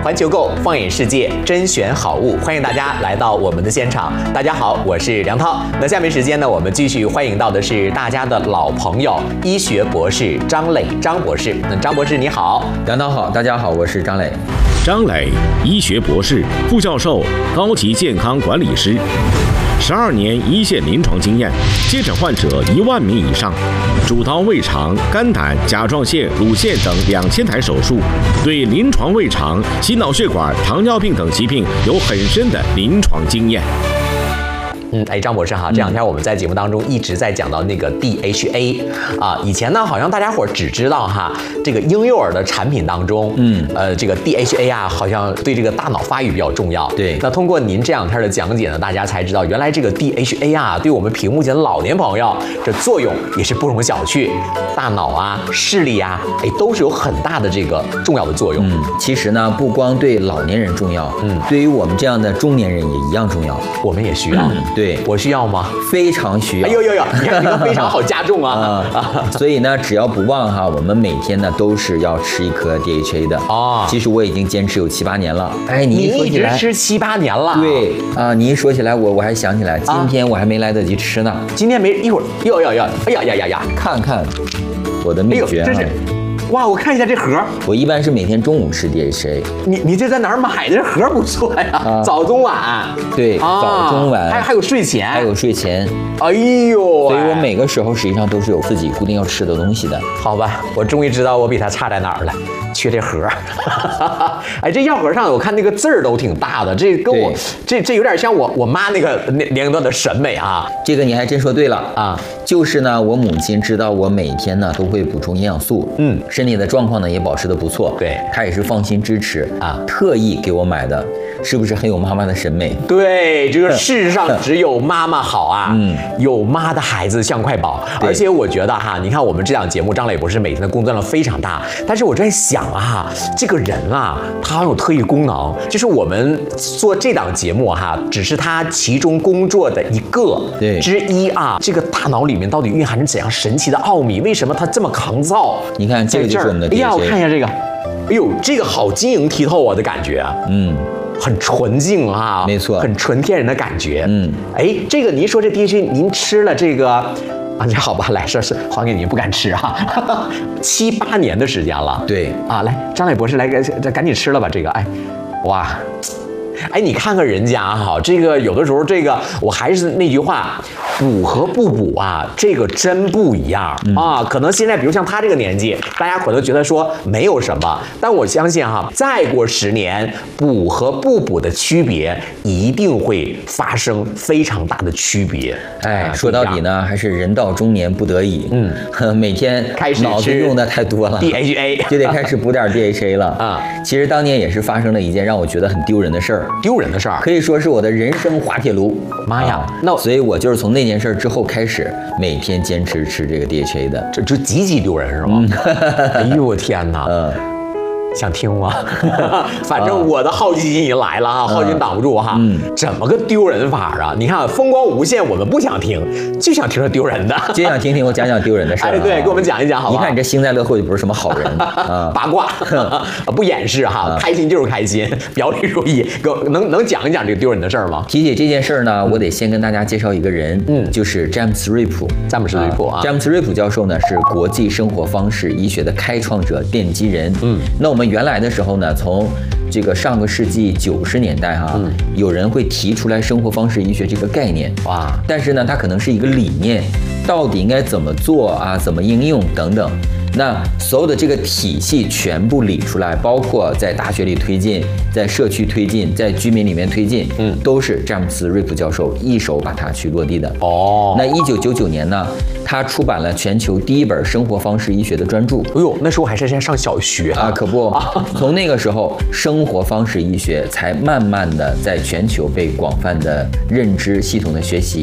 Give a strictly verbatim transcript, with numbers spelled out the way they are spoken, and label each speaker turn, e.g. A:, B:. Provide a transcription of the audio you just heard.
A: 环球购放眼世界，甄选好物，欢迎大家来到我们的现场。大家好，我是梁涛。那下面时间呢，我们继续欢迎到的是大家的老朋友，医学博士张磊张博士。那张博士你好。
B: 梁涛好，大家好，我是张磊。
C: 张磊，医学博士、副教授、高级健康管理师，十二年一线临床经验，接诊患者一万名以上，主刀胃肠、肝胆、甲状腺、乳腺等两千台手术，对临床胃肠、心脑血管、糖尿病等疾病有很深的临床经验。
A: 嗯，哎，张博士哈，这两天我们在节目当中一直在讲到那个 D H A 啊，以前呢好像大家伙只知道哈，这个婴幼儿的产品当中，嗯，呃，这个 D H A 啊，好像对这个大脑发育比较重要。
B: 对，
A: 那通过您这两天的讲解呢，大家才知道原来这个 D H A 啊，对我们屏幕前的老年朋友这作用也是不容小觑，大脑啊、视力啊，哎，都是有很大的这个重要的作用。
B: 嗯，其实呢，不光对老年人重要，嗯，对于我们这样的中年人也一样重要，
A: 我们也需要。
B: 嗯、对。
A: 我需要吗？
B: 非常需要。
A: 哎呦呦呦，你看这个非常好加重啊！
B: 啊，所以呢，只要不忘哈，我们每天呢都是要吃一颗 D H A 的哦。其实我已经坚持有七八年了。哎，
A: 你一直吃七八年了？
B: 对啊，你一说起来，我我还想起来，今天我还没来得及吃呢。
A: 今天没一会儿，哟哟哟，哎呀呀呀呀，
B: 看看我的秘诀。
A: 哎呦，这是。哇，我看一下这盒。
B: 我一般是每天中午吃 D H A。
A: 你你这在哪儿买的？这盒不错呀，啊、早中晚。
B: 对，啊、早中晚。
A: 还还有睡前。
B: 还有睡前。
A: 哎呦，
B: 所以我每个时候实际上都是有自己固定要吃的东西的。
A: 好吧，我终于知道我比他差在哪儿了，缺这盒。哎，这药盒上我看那个字儿都挺大的，这跟我这这有点像我我妈那个年龄段的审美啊。
B: 这个你还真说对了啊，就是呢，我母亲知道我每天呢都会补充营养素，嗯。身体的状况呢也保持得不错，
A: 对，
B: 他也是放心支持啊，特意给我买的，是不是很有妈妈的审美？
A: 对，这个世上只有妈妈好啊，嗯，有妈的孩子像块宝。而且我觉得哈，你看我们这档节目，张磊博士每天的工作量非常大，但是我在想啊，这个人啊，他有特异功能，就是我们做这档节目哈，只是他其中工作的一个
B: 对
A: 之一啊。这个大脑里面到底蕴含着怎样神奇的奥秘？为什么他这么抗造？
B: 你看这个就是我们的 D H A。
A: 哎呀，我看一下这个，哎呦，这个好晶莹剔透啊的感觉，嗯，很纯净啊，
B: 没错，
A: 很纯天然的感觉，嗯，哎，这个您说这 D H A， 您吃了这个啊，这好吧，来，是是还给您，不敢吃啊，七八年的时间了，
B: 对
A: 啊，来，张磊博士来，赶赶紧吃了吧，这个，哎，哇。哎，你看看人家哈，这个有的时候，这个我还是那句话，补和不补啊，这个真不一样、嗯、啊。可能现在，比如像他这个年纪，大家可能觉得说没有什么，但我相信哈，再过十年，补和不补的区别一定会发生非常大的区别。
B: 哎，说到底呢，还是人到中年不得已，嗯，每天
A: 开始
B: 脑子用的太多了
A: ，D H A
B: 就得开始补点 D H A 了啊。其实当年也是发生了一件让我觉得很丢人的事儿。
A: 丢人的事儿，
B: 可以说是我的人生滑铁卢。
A: 妈呀，
B: 啊、那所以我就是从那件事之后开始，每天坚持吃这个 D H A 的，
A: 这这极其丢人是吗？嗯、哎呦我天哪！嗯。想听吗？反正我的好奇心已经来了哈，好奇心挡不住哈。嗯，怎么个丢人法啊？你看风光无限，我们不想听，就想听着丢人的，
B: 就想听听我讲讲丢人的事儿。
A: 哎，对，给我们讲一讲好吧？
B: 你看你这幸灾乐祸就不是什么好人啊，
A: 八卦不掩饰哈，开心就是开心，表里如一。给能能讲一讲这个丢人的事儿吗？
B: 提起这件事儿呢，我得先跟大家介绍一个人，嗯，就是詹姆斯·瑞普。
A: 詹姆斯·瑞普啊，
B: 詹姆斯·瑞普教授呢是国际生活方式医学的开创者、奠基人。嗯，那我们原来的时候呢，从这个上个世纪九十年代哈、嗯，有人会提出来生活方式医学这个概念，哇！但是呢，它可能是一个理念，到底应该怎么做啊，怎么应用等等。那所有的这个体系全部理出来，包括在大学里推进，在社区推进，在居民里面推进，嗯，都是詹姆斯·瑞普教授一手把它去落地的。哦，那一九九九年呢，他出版了全球第一本生活方式医学的专著。
A: 哎呦，那时候还是在上小学
B: 啊，可不。从那个时候，生活方式医学才慢慢的在全球被广泛的认知、系统的学习。